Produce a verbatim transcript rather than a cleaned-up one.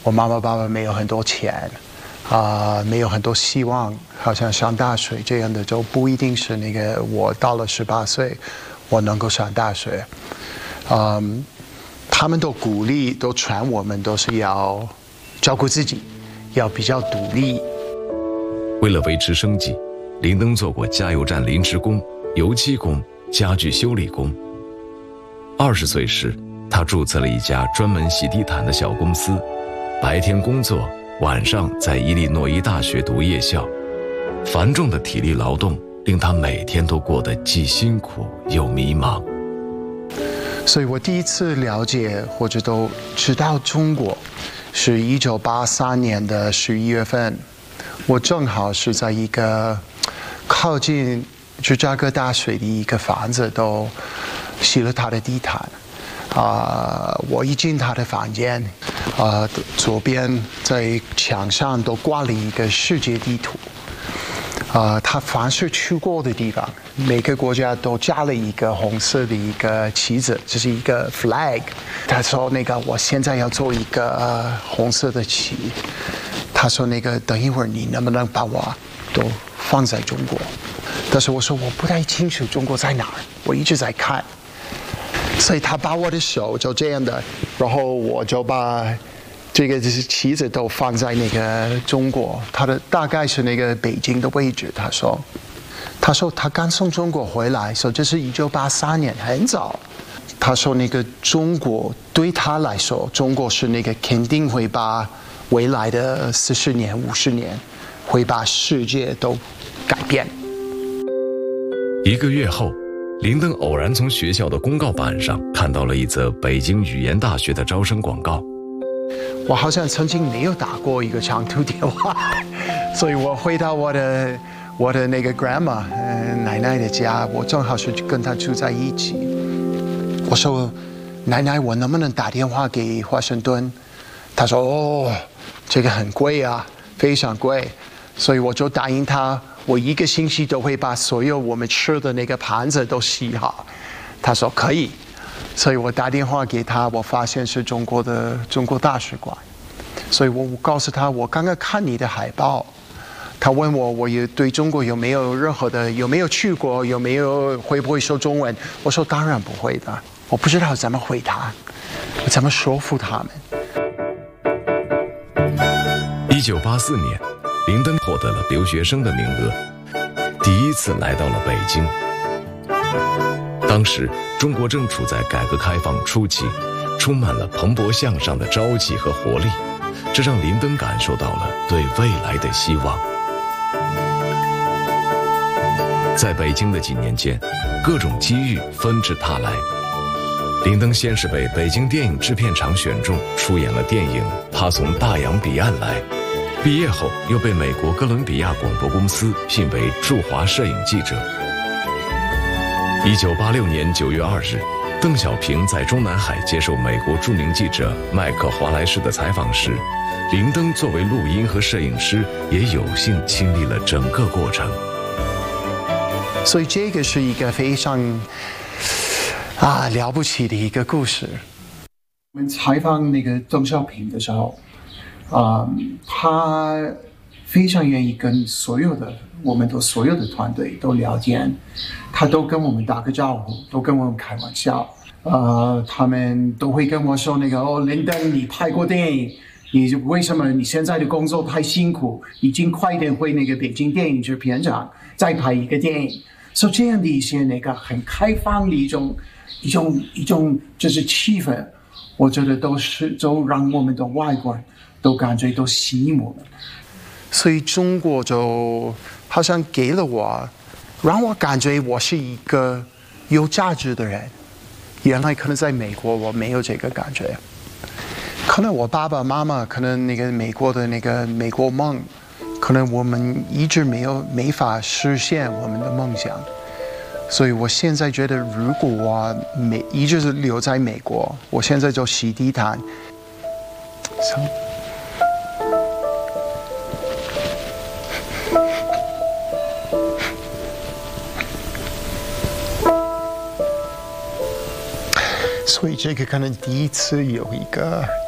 我妈妈爸爸没有很多钱，啊、呃，没有很多希望，好像上大学这样的就不一定是那个我到了十八岁，我能够上大学。嗯，他们都鼓励，都传我们都是要照顾自己，要比较独立。 为了维持生计，林登做过加油站临时工、油漆工、家具修理工。二十岁时，他注册了一家专门洗地毯的小公司，白天工作，晚上在伊利诺伊大学读夜校。繁重的体力劳动令他每天都过得既辛苦又迷茫。 所以我第一次了解或者都知道中国，是一九八三年的十一月份，我正好是在一个靠近芝加哥大学的一个房子都洗了他的地毯。啊、呃，我一进他的房间，啊、呃，左边在墙上都挂了一个世界地图。啊、呃，他凡是去过的地方，每个国家都加了一个红色的一个旗子，这是一个 flag。他说：“那个，我现在要做一个、呃、红色的旗。”他说：“那个，等一会儿你能不能把我都放在中国？”但是我说我不太清楚中国在哪儿，我一直在看。所以他把我的手就这样的，然后我就把这个就是旗子都放在那个中国，他的大概是那个北京的位置。他说，他说他刚从中国回来，说这是一九八三年，很早。他说那个中国对他来说，中国是那个肯定会把未来的四十年、五十年会把世界都改变。 一个月后，林登偶然从学校的公告板上看到了一则北京语言大学的招生广告。 我好像曾经没有打过一个长途电话，所以我回到我的我的那个 grandma、呃、奶奶的家，我正好是跟她住在一起。我说：“奶奶，我能不能打电话给华盛顿？”她说：“哦，这个很贵啊，非常贵。”所以我就答应她，我一个星期都会把所有我们吃的那个盘子都洗好。她说可以。所以我打电话给他，我发现是中国的中国大使馆，所以我告诉他我刚刚看你的海报，他问我我也对中国有没有任何的有没有去过，有没有会不会说中文？我说当然不会的，我不知道怎么回答，怎么说服他们。 一九八四年，林登获得了留学生的名额，第一次来到了北京。当时中国正处在改革开放初期，充满了蓬勃向上的朝气和活力，这让林登感受到了对未来的希望。在北京的几年间，各种机遇纷至沓来。林登先是被北京电影制片厂选中，出演了电影《他从大洋彼岸来》，毕业后又被美国哥伦比亚广播公司聘为驻华摄影记者。一九八六年九月二日，邓小平在中南海接受美国著名记者麦克华莱士的采访时，林登作为录音和摄影师，也有幸亲历了整个过程。 所以这个是一个非常啊了不起的一个故事。我们采访那个邓小平的时候，啊、嗯，他非常愿意跟所有的我们的所有的团队都聊天，他都跟我们打个招呼，都跟我们开玩笑。呃，他们都会跟我说那个哦，林登，你拍过电影，你为什么你现在的工作太辛苦？你尽快点回那个北京电影制片厂再拍一个电影。所以这样的一些那个很开放的一种一种一种就是气氛，我觉得都是都让我们的外国人都感觉都吸引我们。所以中国就好像给了我，让我感觉我是一个有价值的人。原来可能在美国我没有这个感觉，可能我爸爸妈妈可能那个美国的那个美国梦，可能我们一直没有没法实现我们的梦想。所以我现在觉得，如果我美一直是留在美国，我现在就洗地毯。所以这个可能第一次有一个